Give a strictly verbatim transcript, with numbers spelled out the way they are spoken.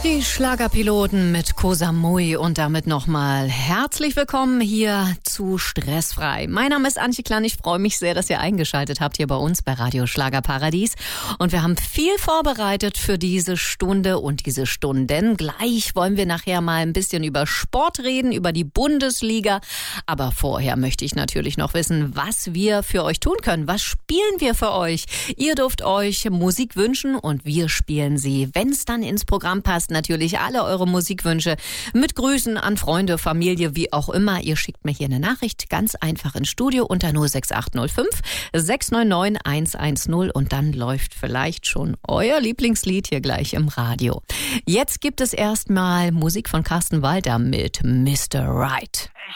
Die Schlagerpiloten mit Koh Samui und damit nochmal herzlich willkommen hier zu Stressfrei. Mein Name ist Antje Klein, ich freue mich sehr, dass ihr eingeschaltet habt hier bei uns bei Radio Schlagerparadies. Und wir haben viel vorbereitet für diese Stunde und diese Stunden. Gleich wollen wir nachher mal ein bisschen über Sport reden, über die Bundesliga. Aber vorher möchte ich natürlich noch wissen, was wir für euch tun können. Was spielen wir für euch? Ihr dürft euch Musik wünschen und wir spielen sie, wenn es dann ins Programm passt. Natürlich alle eure Musikwünsche mit Grüßen an Freunde, Familie, wie auch immer. Ihr schickt mir hier eine Nachricht ganz einfach ins Studio unter null sechs acht null fünf sechs neun neun eins eins null und dann läuft vielleicht schon euer Lieblingslied hier gleich im Radio. Jetzt gibt es erstmal Musik von Carsten Walter mit Mister Right.